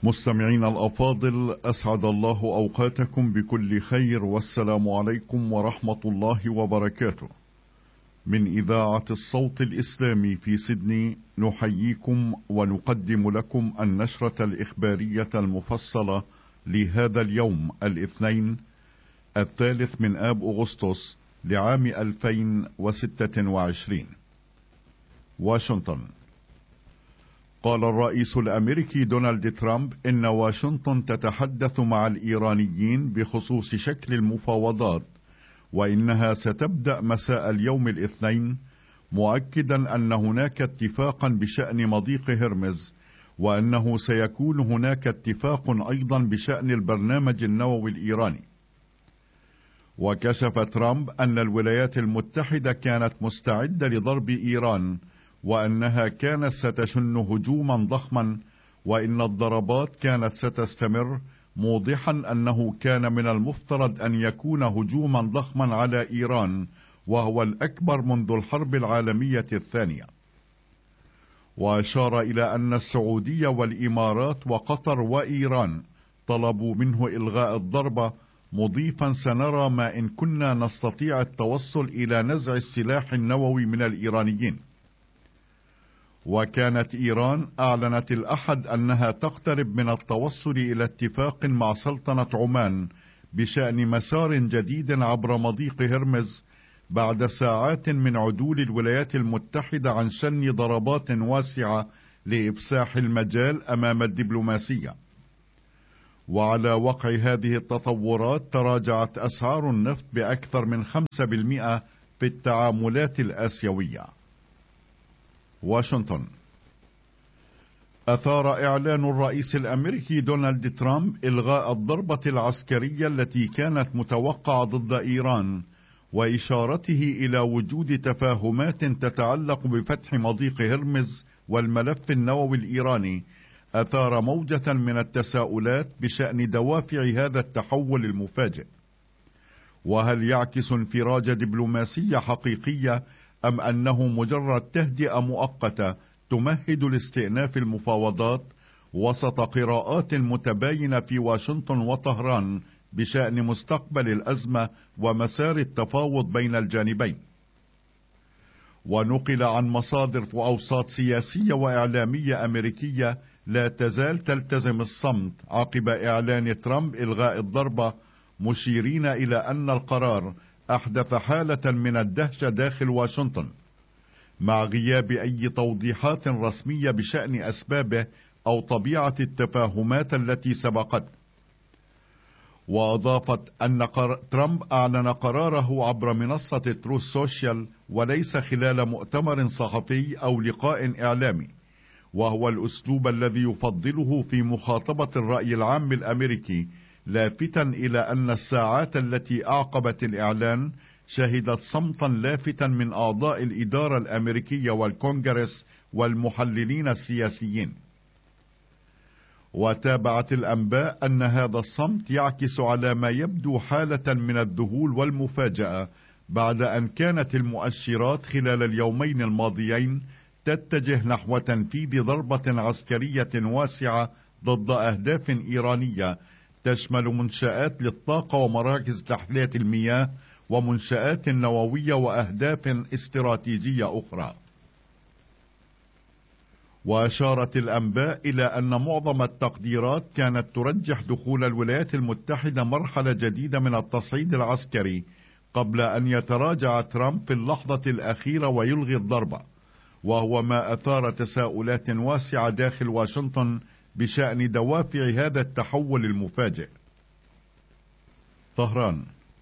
مستمعين الأفاضل، أسعد الله أوقاتكم بكل خير، والسلام عليكم ورحمة الله وبركاته. من إذاعة الصوت الإسلامي في سيدني نحييكم ونقدم لكم النشرة الإخبارية المفصلة لهذا اليوم الاثنين 3 آب أغسطس لعام 2026. واشنطن. قال الرئيس الأمريكي دونالد ترامب إن واشنطن تتحدث مع الإيرانيين بخصوص شكل المفاوضات، وإنها ستبدأ مساء اليوم الاثنين، مؤكدا أن هناك اتفاقا بشأن مضيق هرمز، وأنه سيكون هناك اتفاق أيضا بشأن البرنامج النووي الإيراني. وكشف ترامب أن الولايات المتحدة كانت مستعدة لضرب إيران، وأنها كانت ستشن هجوما ضخما، وإن الضربات كانت ستستمر، موضحا أنه كان من المفترض أن يكون هجوما ضخما على إيران، وهو الأكبر منذ الحرب العالمية الثانية. وأشار إلى أن السعودية والإمارات وقطر وإيران طلبوا منه إلغاء الضربة، مضيفا: سنرى ما إن كنا نستطيع التوصل إلى نزع السلاح النووي من الإيرانيين. وكانت إيران أعلنت الأحد أنها تقترب من التوصل إلى اتفاق مع سلطنة عمان بشأن مسار جديد عبر مضيق هرمز، بعد ساعات من عدول الولايات المتحدة عن شن ضربات واسعة لإفساح المجال أمام الدبلوماسية. وعلى وقع هذه التطورات تراجعت أسعار النفط بأكثر من 5% في التعاملات الآسيوية. واشنطن. أثار إعلان الرئيس الأمريكي دونالد ترامب إلغاء الضربة العسكرية التي كانت متوقعة ضد إيران، وإشارته إلى وجود تفاهمات تتعلق بفتح مضيق هرمز والملف النووي الإيراني، أثار موجة من التساؤلات بشأن دوافع هذا التحول المفاجئ. وهل يعكس انفراجة دبلوماسية حقيقية، أم أنه مجرد تهدئة مؤقتة تمهد لاستئناف المفاوضات، وسط قراءات متباينة في واشنطن وطهران بشأن مستقبل الأزمة ومسار التفاوض بين الجانبين؟ ونقل عن مصادر وأوساط سياسية وإعلامية أمريكية لا تزال تلتزم الصمت عقب إعلان ترامب إلغاء الضربة، مشيرين إلى أن القرار أحدث حالة من الدهشة داخل واشنطن، مع غياب أي توضيحات رسمية بشأن أسبابه أو طبيعة التفاهمات التي سبقته. وأضافت أن ترامب أعلن قراره عبر منصة تروث سوشيال، وليس خلال مؤتمر صحفي أو لقاء إعلامي، وهو الأسلوب الذي يفضله في مخاطبة الرأي العام الأمريكي، لافتا إلى أن الساعات التي أعقبت الإعلان شهدت صمتا لافتا من أعضاء الإدارة الأمريكية والكونغرس والمحللين السياسيين. وتابعت الأنباء أن هذا الصمت يعكس على ما يبدو حالة من الذهول والمفاجأة، بعد أن كانت المؤشرات خلال اليومين الماضيين تتجه نحو تنفيذ ضربة عسكرية واسعة ضد أهداف إيرانية تشمل منشآت للطاقة ومراكز تحلية المياه ومنشآت نووية وأهداف استراتيجية أخرى. وأشارت الأنباء إلى أن معظم التقديرات كانت ترجح دخول الولايات المتحدة مرحلة جديدة من التصعيد العسكري قبل أن يتراجع ترامب في اللحظة الأخيرة ويلغي الضربة، وهو ما أثار تساؤلات واسعة داخل واشنطن بشأن دوافع هذا التحول المفاجئ. طهران.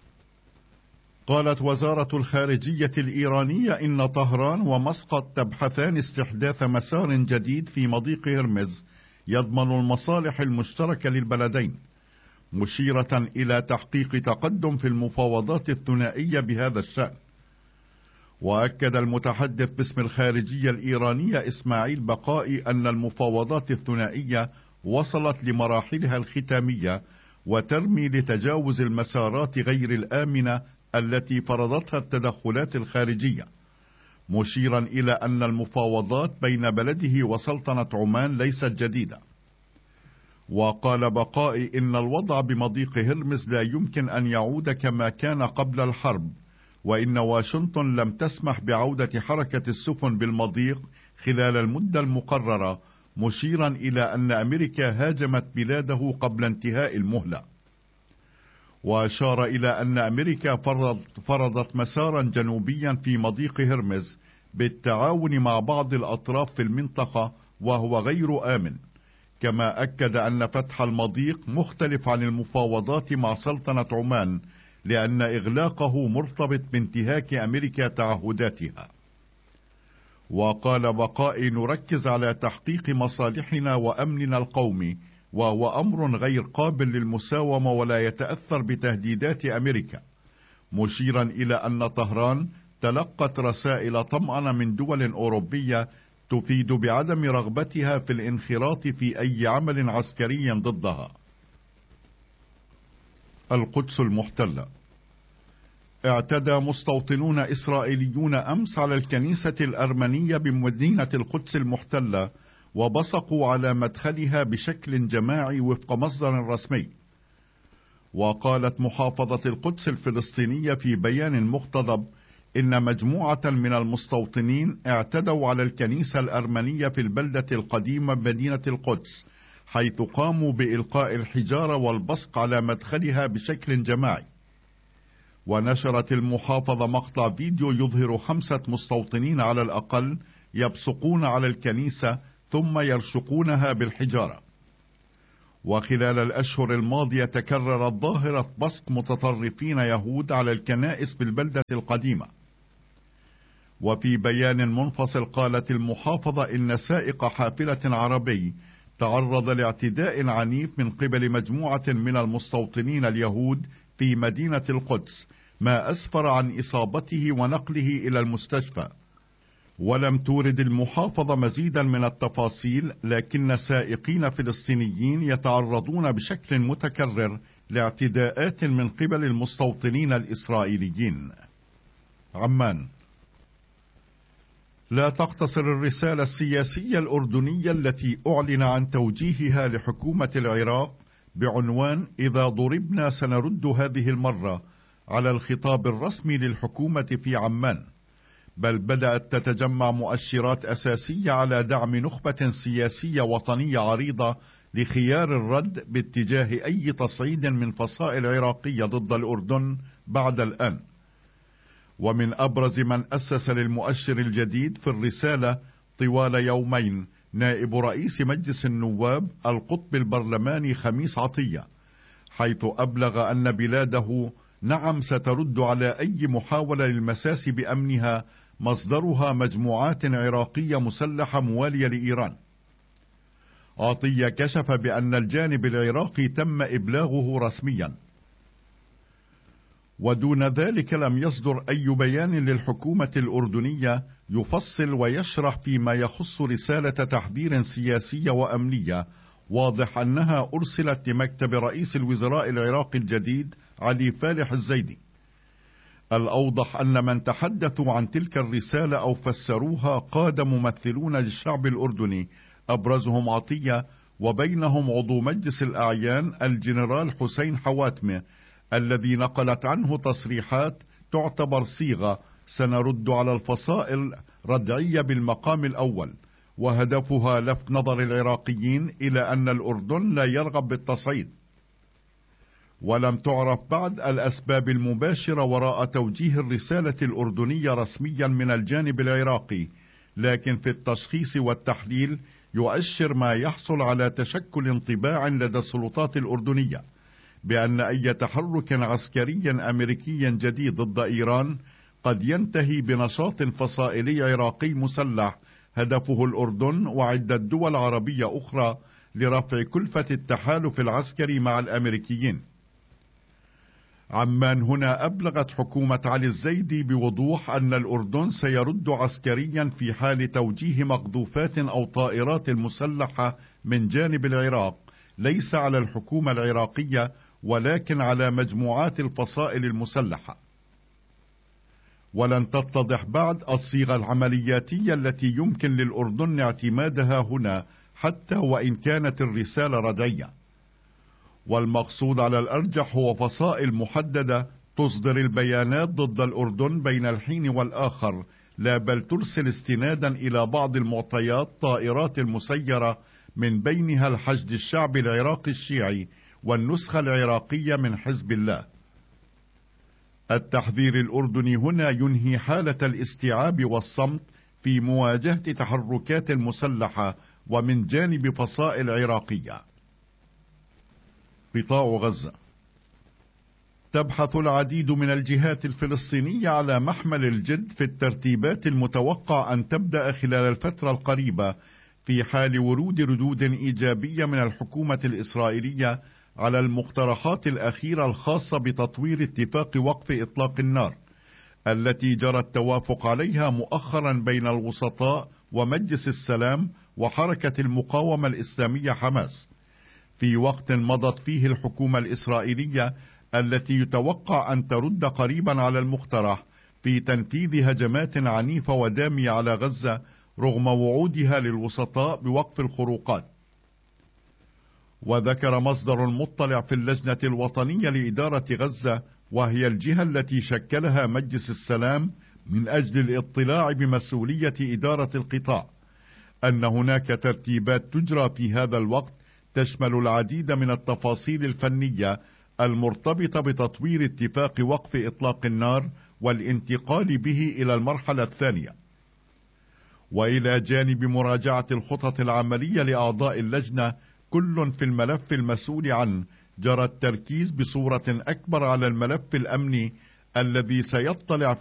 قالت وزارة الخارجية الإيرانية إن طهران ومسقط تبحثان استحداث مسار جديد في مضيق هرمز يضمن المصالح المشتركة للبلدين، مشيرة إلى تحقيق تقدم في المفاوضات الثنائية بهذا الشأن. وأكد المتحدث باسم الخارجية الإيرانية إسماعيل بقائي أن المفاوضات الثنائية وصلت لمراحلها الختامية، وترمي لتجاوز المسارات غير الآمنة التي فرضتها التدخلات الخارجية، مشيرا إلى أن المفاوضات بين بلده وسلطنة عمان ليست جديدة. وقال بقائي إن الوضع بمضيق هرمز لا يمكن أن يعود كما كان قبل الحرب، وإن واشنطن لم تسمح بعودة حركة السفن بالمضيق خلال المدة المقررة، مشيرا إلى أن أمريكا هاجمت بلاده قبل انتهاء المهلة. وأشار إلى أن أمريكا فرضت مسارا جنوبيا في مضيق هرمز بالتعاون مع بعض الأطراف في المنطقة وهو غير آمن، كما أكد أن فتح المضيق مختلف عن المفاوضات مع سلطنة عمان، لأن إغلاقه مرتبط بانتهاك أمريكا تعهداتها. وقال بقائي: نركز على تحقيق مصالحنا وأمننا القومي، وهو أمر غير قابل للمساومة ولا يتأثر بتهديدات أمريكا، مشيرا إلى أن طهران تلقت رسائل طمأنة من دول أوروبية تفيد بعدم رغبتها في الانخراط في أي عمل عسكري ضدها. القدس المحتلة. اعتدى مستوطنون إسرائيليون أمس على الكنيسة الأرمنية بمدينة القدس المحتلة، وبصقوا على مدخلها بشكل جماعي وفق مصدر رسمي. وقالت محافظة القدس الفلسطينية في بيان مقتضب إن مجموعة من المستوطنين اعتدوا على الكنيسة الأرمنية في البلدة القديمة مدينة القدس، حيث قاموا بإلقاء الحجارة والبصق على مدخلها بشكل جماعي. ونشرت المحافظة مقطع فيديو يظهر 5 مستوطنين على الأقل يبصقون على الكنيسة ثم يرشقونها بالحجارة. وخلال الأشهر الماضية تكررت ظاهرة بصق متطرفين يهود على الكنائس بالبلدة القديمة. وفي بيان منفصل قالت المحافظة إن سائق حافلة عربي تعرض لاعتداء عنيف من قبل مجموعة من المستوطنين اليهود في مدينة القدس، ما أسفر عن إصابته ونقله إلى المستشفى. ولم تورد المحافظة مزيدا من التفاصيل، لكن سائقين فلسطينيين يتعرضون بشكل متكرر لاعتداءات من قبل المستوطنين الإسرائيليين. عمان. لا تقتصر الرسالة السياسية الأردنية التي أعلن عن توجيهها لحكومة العراق بعنوان إذا ضربنا سنرد هذه المرة على الخطاب الرسمي للحكومة في عمان، بل بدأت تتجمع مؤشرات أساسية على دعم نخبة سياسية وطنية عريضة لخيار الرد باتجاه أي تصعيد من فصائل عراقية ضد الأردن بعد الآن. ومن أبرز من أسس للمؤشر الجديد في الرسالة طوال يومين نائب رئيس مجلس النواب القطب البرلماني خميس عطية، حيث أبلغ أن بلاده نعم سترد على أي محاولة للمساس بأمنها مصدرها مجموعات عراقية مسلحة موالية لإيران. عطية كشف بأن الجانب العراقي تم إبلاغه رسميا، ودون ذلك لم يصدر أي بيان للحكومة الأردنية يفصل ويشرح فيما يخص رسالة تحذير سياسية وأمنية واضح أنها أرسلت لمكتب رئيس الوزراء العراقي الجديد علي فالح الزيدي. الأوضح أن من تحدثوا عن تلك الرسالة أو فسروها قادة ممثلون للشعب الأردني، أبرزهم عطية وبينهم عضو مجلس الأعيان الجنرال حسين حواتمة، الذي نقلت عنه تصريحات تعتبر صيغة سنرد على الفصائل ردعية بالمقام الأول، وهدفها لفت نظر العراقيين إلى أن الأردن لا يرغب بالتصعيد. ولم تعرف بعد الأسباب المباشرة وراء توجيه الرسالة الأردنية رسميا من الجانب العراقي، لكن في التشخيص والتحليل يؤشر ما يحصل على تشكل انطباع لدى السلطات الأردنية بأن أي تحرك عسكري أمريكي جديد ضد إيران قد ينتهي بنشاط فصائلي عراقي مسلح هدفه الأردن وعدة دول عربية أخرى لرفع كلفة التحالف العسكري مع الأمريكيين. عمان هنا أبلغت حكومة علي الزيدي بوضوح أن الأردن سيرد عسكريا في حال توجيه مقذوفات أو طائرات مسلحة من جانب العراق، ليس على الحكومة العراقية ولكن على مجموعات الفصائل المسلحة. ولن تتضح بعد الصيغة العملياتية التي يمكن للأردن اعتمادها هنا حتى وإن كانت الرسالة ردعية. والمقصود على الأرجح هو فصائل محددة تصدر البيانات ضد الأردن بين الحين والآخر، لا بل ترسل استنادا إلى بعض المعطيات طائرات المسيرة، من بينها الحشد الشعبي العراقي الشيعي والنسخة العراقية من حزب الله. التحذير الأردني هنا ينهي حالة الاستيعاب والصمت في مواجهة تحركات المسلحة ومن جانب فصائل عراقية. قطاع غزة. تبحث العديد من الجهات الفلسطينية على محمل الجد في الترتيبات المتوقع أن تبدأ خلال الفترة القريبة، في حال ورود ردود إيجابية من الحكومة الإسرائيلية على المقترحات الأخيرة الخاصة بتطوير اتفاق وقف إطلاق النار، التي جرى التوافق عليها مؤخرا بين الوسطاء ومجلس السلام وحركة المقاومة الإسلامية حماس، في وقت مضت فيه الحكومة الإسرائيلية التي يتوقع أن ترد قريبا على المقترح في تنفيذ هجمات عنيفة ودامية على غزة، رغم وعودها للوسطاء بوقف الخروقات. وذكر مصدر مطلع في اللجنة الوطنية لإدارة غزة، وهي الجهة التي شكلها مجلس السلام من أجل الاطلاع بمسؤولية إدارة القطاع، أن هناك ترتيبات تجرى في هذا الوقت تشمل العديد من التفاصيل الفنية المرتبطة بتطوير اتفاق وقف إطلاق النار والانتقال به إلى المرحلة الثانية. وإلى جانب مراجعة الخطط العملية لأعضاء اللجنة كل في الملف المسؤول عنه، جرى التركيز بصورة أكبر على الملف الأمني الذي سيطلع